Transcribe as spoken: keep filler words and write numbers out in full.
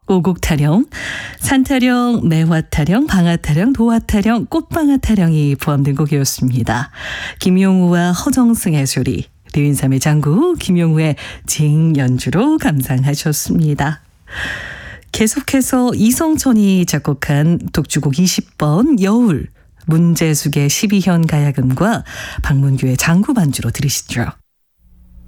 오곡 타령, 산타령, 매화 타령, 방아 타령, 도화 타령, 꽃방아 타령이 포함된 곡이었습니다. 김용우와 허정승의 소리, 류인삼의 장구, 김용우의 징 연주로 감상하셨습니다. 계속해서 이성천이 작곡한 독주곡 이십 번 여울, 문제숙의 십이 현 가야금과 박문규의 장구 반주로 들으시죠.